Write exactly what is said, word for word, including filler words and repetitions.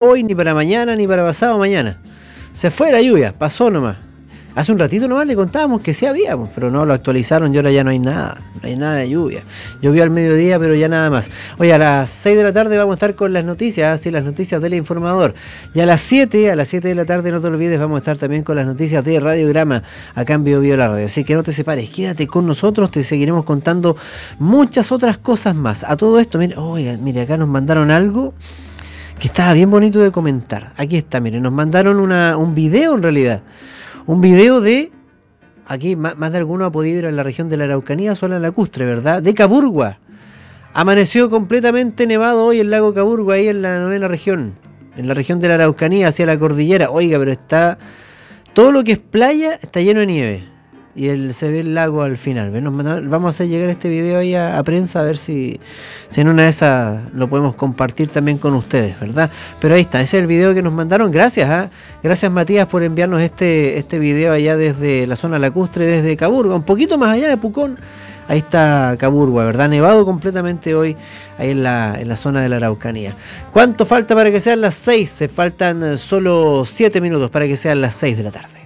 hoy, ni para mañana, ni para pasado mañana. Se fue la lluvia, pasó nomás. Hace un ratito nomás le contábamos que sí habíamos, pero no lo actualizaron y ahora ya no hay nada, no hay nada de lluvia. Llovió al mediodía, pero ya nada más. Oye, a las seis de la tarde vamos a estar con las noticias, sí, las noticias del Informador. Y a las siete, a las siete de la tarde, no te olvides, vamos a estar también con las noticias de Radiograma, acá en Bio Bio la Radio. Así que no te separes, quédate con nosotros, te seguiremos contando muchas otras cosas más. A todo esto, mire, oiga, mire, acá nos mandaron algo que estaba bien bonito de comentar. Aquí está, mire, nos mandaron una, un video en realidad. Un video de, aquí más de alguno ha podido ir a la región de la Araucanía, Zona lacustre, ¿verdad? De Caburgua. Amaneció completamente nevado hoy el lago Caburgua, ahí en la novena región, en la región de la Araucanía, hacia la cordillera. Oiga, pero está, todo lo que es playa está lleno de nieve. Y el, se ve el lago al final. Nos mandamos, vamos a hacer llegar este video ahí a, a prensa, a ver si, si en una de esas lo podemos compartir también con ustedes, ¿verdad? Pero ahí está, ese es el video que nos mandaron. Gracias, ¿eh? Gracias, Matías, por enviarnos este, este video allá desde la zona lacustre, desde Caburgua, un poquito más allá de Pucón. Ahí está Caburgua, ¿verdad? Nevado completamente hoy ahí en la, en la zona de la Araucanía. ¿Cuánto falta para que sean las seis? Se faltan solo siete minutos para que sean las seis de la tarde.